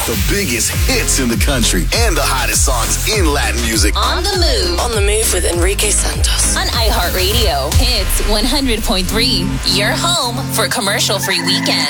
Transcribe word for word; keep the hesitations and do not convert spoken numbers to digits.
The biggest hits in the country and the hottest songs in Latin music. On the move. On the move with Enrique Santos. On iHeartRadio. Hits one hundred point three. Your home for commercial-free weekends.